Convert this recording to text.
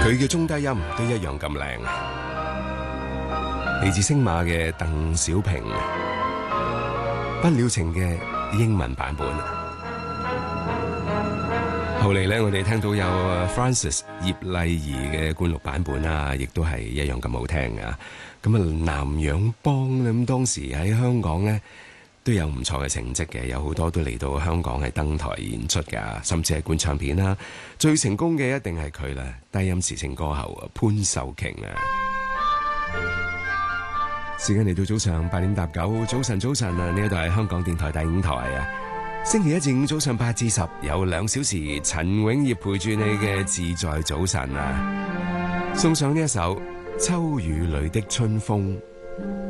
佢嘅中低音都一樣咁靚，嚟自星馬嘅鄧小平，不了情嘅英文版本。後嚟咧，我哋聽到有 Francis 葉麗儀嘅灌錄版本啊，亦都係一樣咁好聽啊。咁啊，南洋幫咧，咁當時喺香港咧都有唔錯嘅成績嘅，有好多都嚟到香港係登台演出噶，甚至係灌唱片啦。最成功嘅一定係佢啦，低音時性歌后潘秀瓊啊。時間嚟到早上8點搭9，早晨啊！呢一度係香港電台第5台啊。星期一至五早上8至10有2小時，陳永業陪住你嘅自在早晨啊！送上呢一首《秋雨裏的春風》。